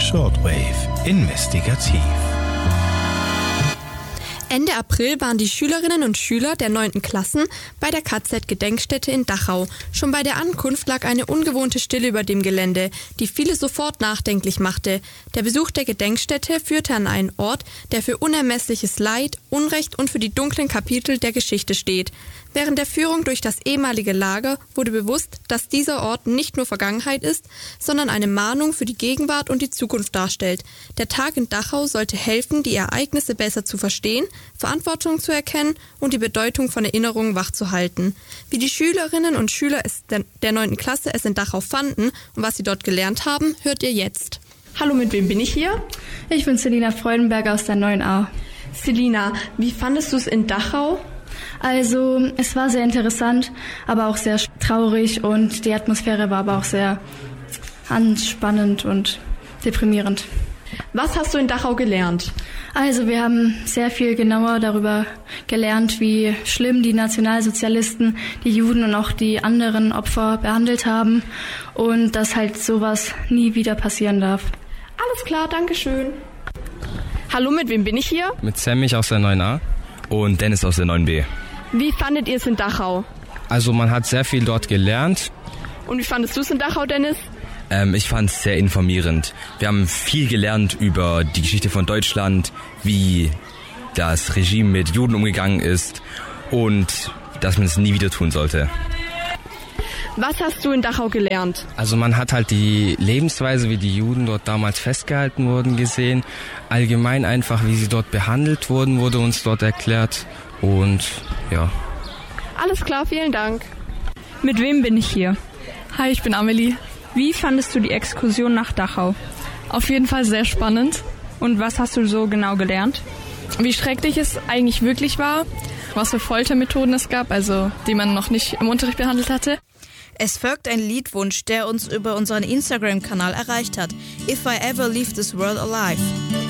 Shortwave Investigativ. Ende April waren die Schülerinnen und Schüler der 9. Klassen bei der KZ-Gedenkstätte in Dachau. Schon bei der Ankunft lag eine ungewohnte Stille über dem Gelände, die viele sofort nachdenklich machte. Der Besuch der Gedenkstätte führte an einen Ort, der für unermessliches Leid, Unrecht und für die dunklen Kapitel der Geschichte steht. Während der Führung durch das ehemalige Lager wurde bewusst, dass dieser Ort nicht nur Vergangenheit ist, sondern eine Mahnung für die Gegenwart und die Zukunft darstellt. Der Tag in Dachau sollte helfen, die Ereignisse besser zu verstehen, Verantwortung zu erkennen und die Bedeutung von Erinnerungen wachzuhalten. Wie die Schülerinnen und Schüler der 9. Klasse es in Dachau fanden und was sie dort gelernt haben, hört ihr jetzt. Hallo, mit wem bin ich hier? Ich bin Selina Freudenberger aus der 9a. Selina, wie fandest du es in Dachau? Also, es war sehr interessant, aber auch sehr traurig und die Atmosphäre war aber auch sehr anspannend und deprimierend. Was hast du in Dachau gelernt? Also, wir haben sehr viel genauer darüber gelernt, wie schlimm die Nationalsozialisten die Juden und auch die anderen Opfer behandelt haben und dass halt sowas nie wieder passieren darf. Alles klar, danke schön. Hallo, mit wem bin ich hier? Mit Semmich aus der 9a und Dennis aus der 9b. Wie fandet ihr es in Dachau? Also man hat sehr viel dort gelernt. Und wie fandest du es in Dachau, Dennis? Ich fand es sehr informierend. Wir haben viel gelernt über die Geschichte von Deutschland, wie das Regime mit Juden umgegangen ist und dass man es nie wieder tun sollte. Was hast du in Dachau gelernt? Also man hat halt die Lebensweise, wie die Juden dort damals festgehalten wurden, gesehen. Allgemein einfach, wie sie dort behandelt wurden, wurde uns dort erklärt. Und ja. Alles klar, vielen Dank. Mit wem bin ich hier? Hi, ich bin Amelie. Wie fandest du die Exkursion nach Dachau? Auf jeden Fall sehr spannend. Und was hast du so genau gelernt? Wie schrecklich es eigentlich wirklich war, was für Foltermethoden es gab, also die man noch nicht im Unterricht behandelt hatte. Es folgt ein Liedwunsch, der uns über unseren Instagram-Kanal erreicht hat. If I Ever Leave This World Alive.